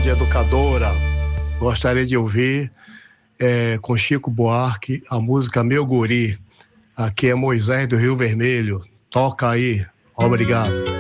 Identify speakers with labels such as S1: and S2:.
S1: Rádio Educadora. Gostaria de ouvir com Chico Buarque a música Meu Guri. Aqui é Moisés do Rio Vermelho. Toca aí. Obrigado.